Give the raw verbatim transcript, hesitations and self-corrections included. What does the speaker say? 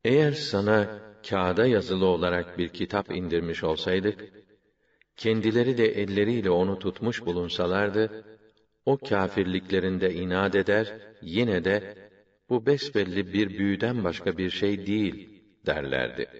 Eğer sana kağıda yazılı olarak bir kitap indirmiş olsaydık, kendileri de elleriyle onu tutmuş bulunsalardı, o kâfirliklerinde inat eder, yine de bu besbelli bir büyüden başka bir şey değil derlerdi.